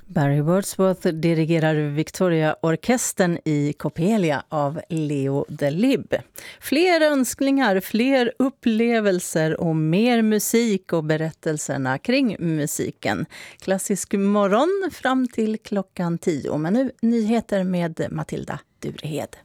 Barry Wordsworth dirigerar Victoria-orkestern i Coppelia av Leo Delibes. Fler önskningar, fler upplevelser och mer musik och berättelserna kring musiken. Klassisk morgon fram till klockan 10. Men nu nyheter med Matilda Durehed.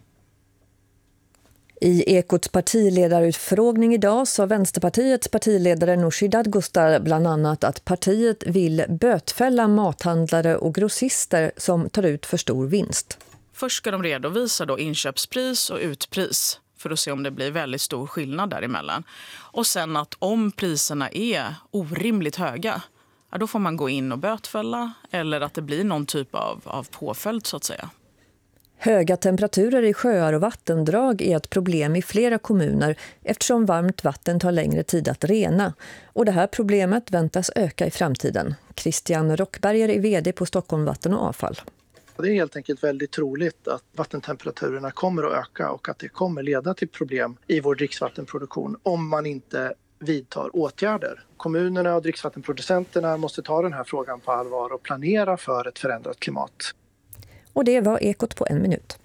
I Ekots partiledarutfrågning idag sa Vänsterpartiets partiledare Nooshi Dadgostar bland annat att partiet vill bötfälla mathandlare och grossister som tar ut för stor vinst. Först ska de redovisa då inköpspris och utpris för att se om det blir väldigt stor skillnad däremellan. Och sen att om priserna är orimligt höga, ja, då får man gå in och bötfälla eller att det blir någon typ av påföljd så att säga. Höga temperaturer i sjöar och vattendrag är ett problem i flera kommuner eftersom varmt vatten tar längre tid att rena. Och det här problemet väntas öka i framtiden. Christian Rockberger är vd på Stockholm Vatten och Avfall. Det är helt enkelt väldigt troligt att vattentemperaturerna kommer att öka och att det kommer leda till problem i vår dricksvattenproduktion om man inte vidtar åtgärder. Kommunerna och dricksvattenproducenterna måste ta den här frågan på allvar och planera för ett förändrat klimat. Och det var Ekot på 1 minut.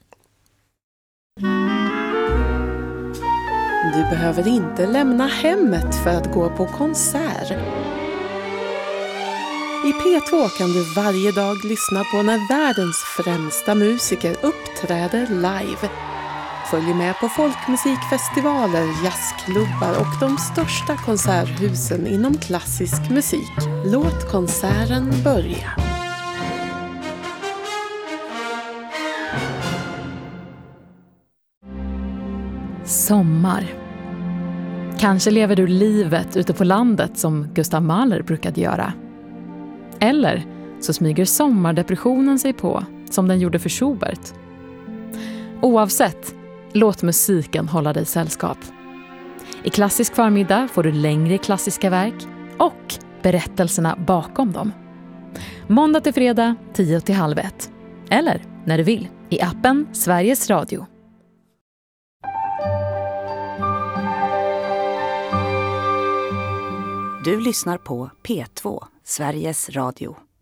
Du behöver inte lämna hemmet för att gå på konsert. I P2 kan du varje dag lyssna på när världens främsta musiker uppträder live. Följ med på folkmusikfestivaler, jazzklubbar och de största konserthusen inom klassisk musik. Låt konserten börja. Sommar. Kanske lever du livet ute på landet som Gustav Mahler brukade göra. Eller så smyger sommardepressionen sig på som den gjorde för Schubert. Oavsett, låt musiken hålla dig sällskap. I Klassisk förmiddag får du längre klassiska verk och berättelserna bakom dem. Måndag till fredag 10:30. Eller när du vill i appen Sveriges Radio. Du lyssnar på P2, Sveriges Radio.